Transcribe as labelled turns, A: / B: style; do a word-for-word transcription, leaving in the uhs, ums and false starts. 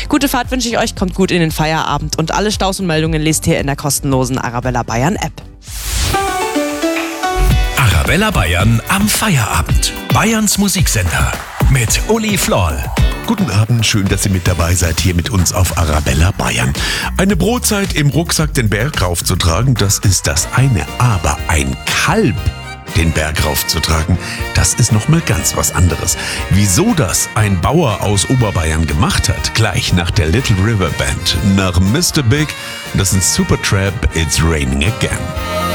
A: Gute Fahrt wünsche ich euch, kommt gut in den Feierabend und alle Staus und Meldungen lest ihr in der kostenlosen Arabella Bayern App.
B: Arabella Bayern am Feierabend. Bayerns Musiksender mit Uli Floll.
C: Guten Abend, schön, dass ihr mit dabei seid hier mit uns auf Arabella Bayern. Eine Brotzeit im Rucksack den Berg raufzutragen, das ist das eine. Aber ein Kalb den Berg raufzutragen, das ist nochmal ganz was anderes. Wieso das ein Bauer aus Oberbayern gemacht hat, gleich nach der Little River Band, nach Mister Big, das ist Supertramp, It's Raining Again.